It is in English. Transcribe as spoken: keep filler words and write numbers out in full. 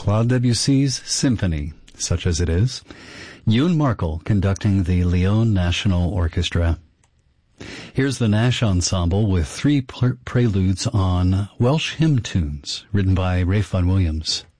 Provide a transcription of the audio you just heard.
Claude Debussy's Symphony, such as it is. Yoon Markel conducting the Lyon National Orchestra. Here's the Nash Ensemble with three pre- preludes on Welsh hymn tunes written by Ralph Vaughan Williams.